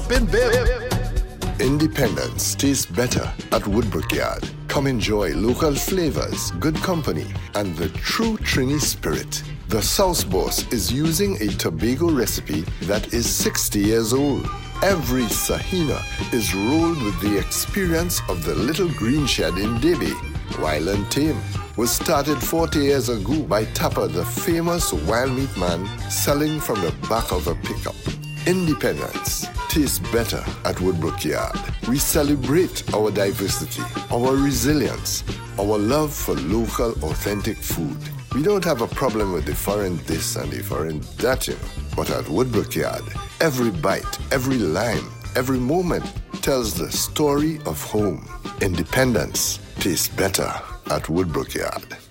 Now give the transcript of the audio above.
been built. Independence tastes better at Woodbrook Yard. Come enjoy local flavors, good company, and the true Trini spirit. The Sauce Boss is using a Tobago recipe that is 60 years old. Every Sahina is rolled with the experience of the little green shed in Debe. Wild and Tame was started 40 years ago by Tapper, the famous wild meat man selling from the back of a pickup. Independence tastes better at Woodbrook Yard. We celebrate our diversity, our resilience, our love for local, authentic food. We don't have a problem with the foreign this and the foreign that, But at Woodbrook Yard, every bite, every lime, every moment tells the story of home. Independence tastes better at Woodbrook Yard.